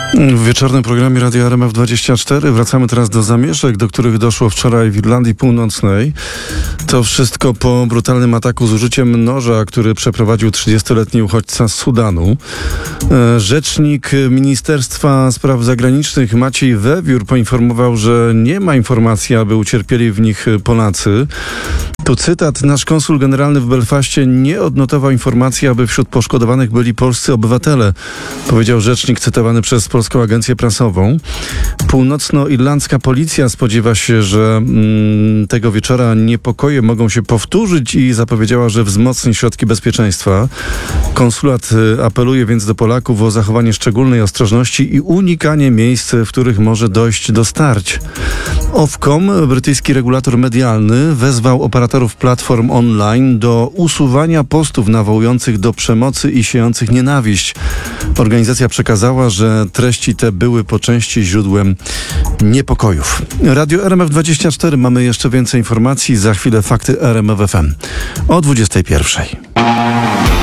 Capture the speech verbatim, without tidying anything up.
W wieczornym programie Radia R M F dwadzieścia cztery wracamy teraz do zamieszek, do których doszło wczoraj w Irlandii Północnej. To wszystko po brutalnym ataku z użyciem noża, który przeprowadził trzydziestoletni uchodźca z Sudanu. Rzecznik Ministerstwa Spraw Zagranicznych Maciej Wewiór poinformował, że nie ma informacji, aby ucierpieli w nich Polacy. Tu cytat: nasz konsul generalny w Belfaście nie odnotował informacji, aby wśród poszkodowanych byli polscy obywatele, powiedział rzecznik cytowany przez Polską Agencję Prasową. Północnoirlandzka policja spodziewa się, że mm, tego wieczora niepokoje mogą się powtórzyć i zapowiedziała, że wzmocni środki bezpieczeństwa. Konsulat apeluje więc do Polaków o zachowanie szczególnej ostrożności i unikanie miejsc, w których może dojść do starć. Ofcom, brytyjski regulator medialny, wezwał operatorów platform online do usuwania postów nawołujących do przemocy i siejących nienawiść. Organizacja przekazała, że treści te były po części źródłem niepokojów. Radio R M F dwadzieścia cztery. Mamy jeszcze więcej informacji. Za chwilę fakty R M F F M o dwudziestej pierwszej.